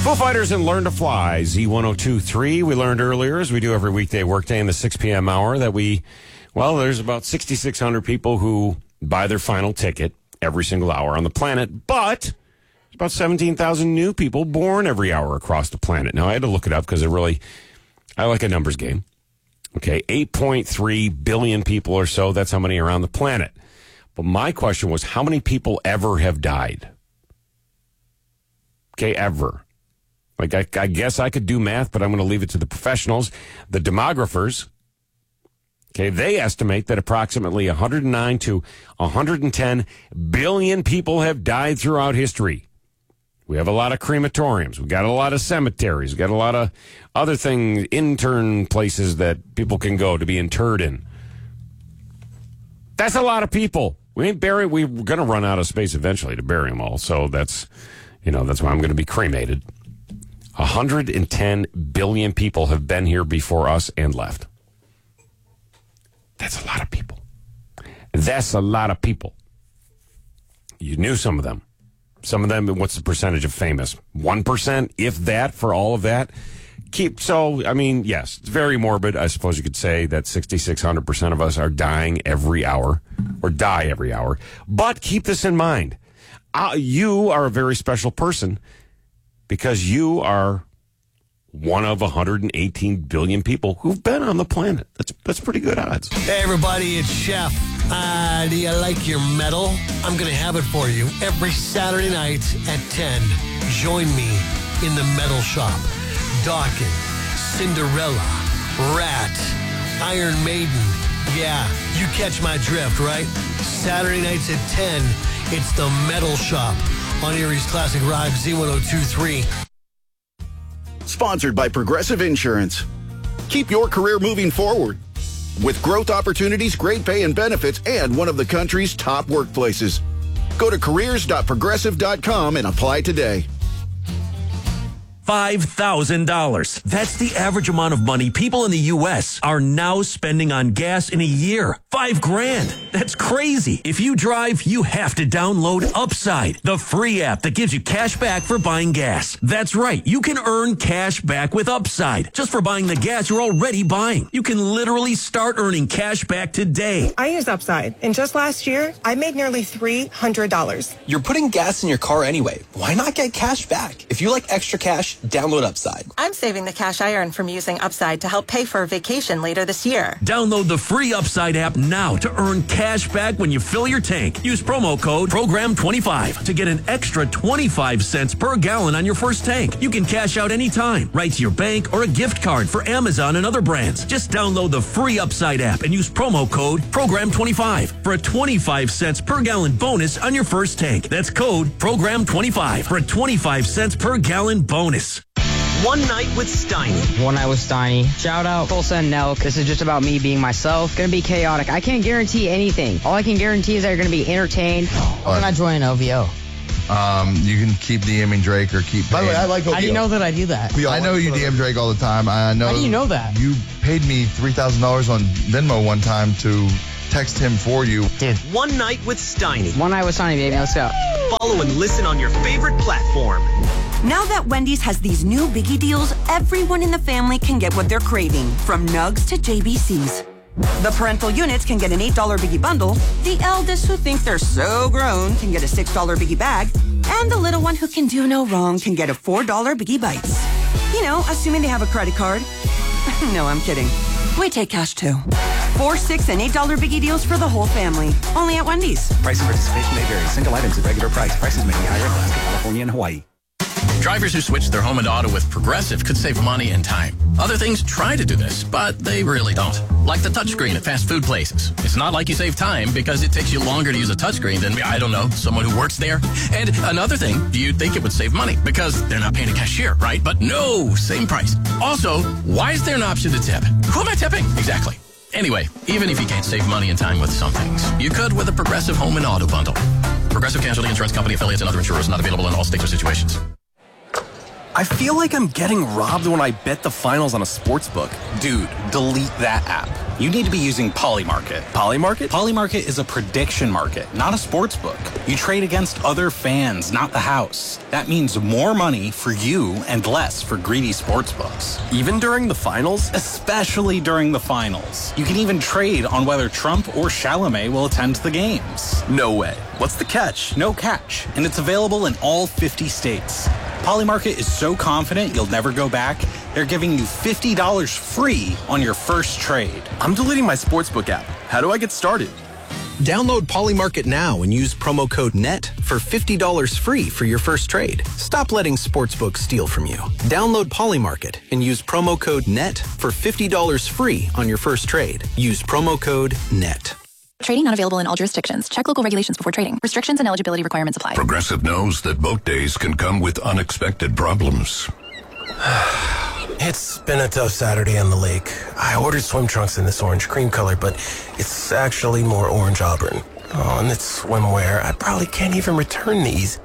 Foo Fighters and Learn to Fly, Z102.3. We learned earlier, as we do every weekday workday in the 6 p.m. hour, that there's about 6,600 people who buy their final ticket every single hour on the planet, but there's about 17,000 new people born every hour across the planet. Now, I had to look it up because I like a numbers game. Okay, 8.3 billion people or so, that's how many are on the planet. But my question was, how many people ever have died? Okay, ever. Like, I guess I could do math, but I'm going to leave it to the professionals. The demographers, okay, they estimate that approximately 109 to 110 billion people have died throughout history. We have a lot of crematoriums. We've got a lot of cemeteries. We've got a lot of other things, intern places that people can go to be interred in. That's a lot of people. We're going to run out of space eventually to bury them all. So that's why I'm going to be cremated. 110 billion people have been here before us and left. That's a lot of people. That's a lot of people. You knew some of them. Some of them, what's the percentage of famous? 1%, if that, for all of that? Yes, it's very morbid. I suppose you could say that 6,600% of us are dying every hour, or die every hour. But keep this in mind. You are a very special person, because you are one of 118 billion people who've been on the planet. That's pretty good odds. Hey, everybody, it's Chef. Do you like your metal? I'm going to have it for you every Saturday night at 10. Join me in the metal shop. Dawkins, Cinderella, Rat, Iron Maiden. Yeah, you catch my drift, right? Saturday nights at 10, it's the metal shop on Erie's Classic Rock Z102.3. Sponsored by Progressive Insurance. Keep your career moving forward with growth opportunities, great pay and benefits, and one of the country's top workplaces. Go to careers.progressive.com and apply today. $5,000. That's the average amount of money people in the U.S. are now spending on gas in a year. $5,000. That's crazy. If you drive, you have to download Upside, the free app that gives you cash back for buying gas. That's right. You can earn cash back with Upside just for buying the gas you're already buying. You can literally start earning cash back today. I use Upside, and just last year, I made nearly $300. You're putting gas in your car anyway. Why not get cash back? If you like extra cash, download Upside. I'm saving the cash I earn from using Upside to help pay for a vacation later this year. Download the free Upside app now to earn cash back when you fill your tank. Use promo code PROGRAM25 to get an extra 25 cents per gallon on your first tank. You can cash out anytime, right to your bank or a gift card for Amazon and other brands. Just download the free Upside app and use promo code PROGRAM25 for a 25 cents per gallon bonus on your first tank. That's code PROGRAM25 for a 25 cents per gallon bonus. One Night with Steiny. One Night with Steiny. Shout out Tulsa and Nelk. This is just about me being myself. Gonna be chaotic. I can't guarantee anything. All I can guarantee is that you're gonna be entertained. How can I join OVO? You can keep DMing Drake or keep. By the way, I like OVO. How do you know that I do that? I know you DM Drake all the time. I know. How do you know that? You paid me $3,000 on Venmo one time to text him for you. Dude. One Night with Steiny. One Night with Steiny, baby. Let's go. Follow and listen on your favorite platform. Now that Wendy's has these new biggie deals, everyone in the family can get what they're craving, from nugs to JBCs. The parental units can get an $8 biggie bundle, the eldest who think they're so grown can get a $6 biggie bag, and the little one who can do no wrong can get a $4 biggie bites. You know, assuming they have a credit card. No, I'm kidding. We take cash too. $4, $6, and $8 biggie deals for the whole family. Only at Wendy's. Price and participation may vary. Single items at regular price. Prices may be higher in Alaska, California, and Hawaii. Drivers who switch their home and auto with Progressive could save money and time. Other things try to do this, but they really don't. Like the touchscreen at fast food places. It's not like you save time because it takes you longer to use a touchscreen than, I don't know, someone who works there. And another thing, you'd think it would save money because they're not paying a cashier, right? But no, same price. Also, why is there an option to tip? Who am I tipping? Exactly. Anyway, even if you can't save money and time with some things, you could with a Progressive home and auto bundle. Progressive Casualty Insurance Company affiliates and other insurers not available in all states or situations. I feel like I'm getting robbed when I bet the finals on a sports book. Dude, delete that app. You need to be using Polymarket. Polymarket? Polymarket is a prediction market, not a sports book. You trade against other fans, not the house. That means more money for you and less for greedy sports books. Even during the finals? Especially during the finals. You can even trade on whether Trump or Chalamet will attend the games. No way. What's the catch? No catch, and it's available in all 50 states. Polymarket is so confident you'll never go back, they're giving you $50 free on your first trade. I'm deleting my sportsbook app. How do I get started? Download Polymarket now and use promo code NET for $50 free for your first trade. Stop letting sportsbooks steal from you. Download Polymarket and use promo code NET for $50 free on your first trade. Use promo code NET. Trading not available in all jurisdictions. Check local regulations before trading. Restrictions and eligibility requirements apply. Progressive knows that boat days can come with unexpected problems. It's been a tough Saturday on the lake. I ordered swim trunks in this orange cream color, but it's actually more orange auburn. Oh, and it's swimwear. I probably can't even return these.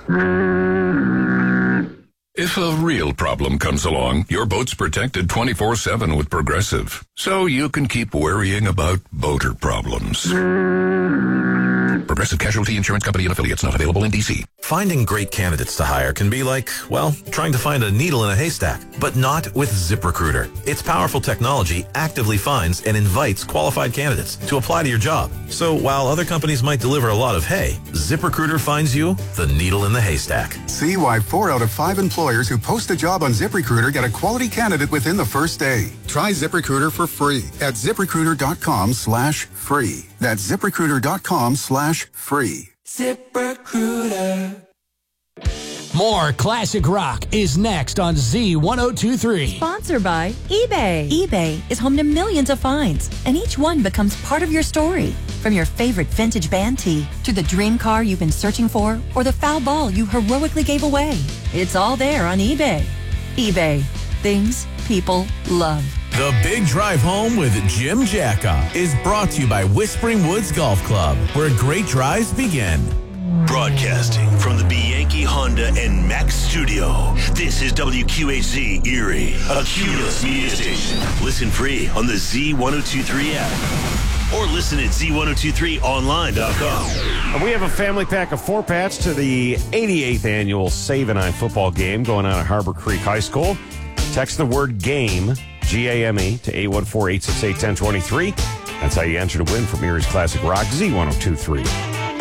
If a real problem comes along, your boat's protected 24/7 with Progressive, so you can keep worrying about boater problems. Progressive Casualty Insurance Company and affiliates, not available in D.C. Finding great candidates to hire can be like, well, trying to find a needle in a haystack, but not with ZipRecruiter. Its powerful technology actively finds and invites qualified candidates to apply to your job. So while other companies might deliver a lot of hay, ZipRecruiter finds you the needle in the haystack. See why 4 out of 5 employers who post a job on ZipRecruiter get a quality candidate within the first day. Try ZipRecruiter for free at ZipRecruiter.com/free. That's ZipRecruiter.com/free. ZipRecruiter. More classic rock is next on Z1023. Sponsored by eBay. eBay is home to millions of finds, and each one becomes part of your story. From your favorite vintage band tee to the dream car you've been searching for or the foul ball you heroically gave away. It's all there on eBay. eBay. Things people love. The Big Drive Home with Jim Jacka is brought to you by Whispering Woods Golf Club, where great drives begin. Broadcasting from the Bianchi Honda and Max studio, this is WQHZ Erie, a Cumulus media station. Listen free on the Z1023 app or listen at Z1023online.com. And we have a family pack of 4-packs to the 88th annual Save and I football game going on at Harbor Creek High School. Text the word GAME, G-A-M-E, to 814-868-1023. That's how you enter to win from Erie's Classic Rock, Z1023.